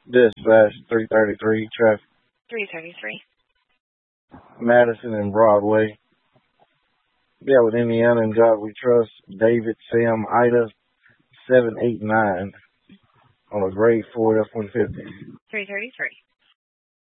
Dispatch 333 traffic. 333. Madison and Broadway. Yeah, with Indiana and God We Trust. David Sam Ida 789 on a grade 4 F-150. 333.